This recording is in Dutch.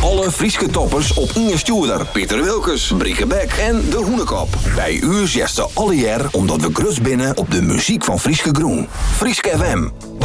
Alle Frieske toppers op Inge Stuurder, Pieter Wilkes, Brieke Beck en De Hoenekop. Bij u zesde alle jaar omdat we grus binnen op de muziek van Frieske Groen. Frieske FM.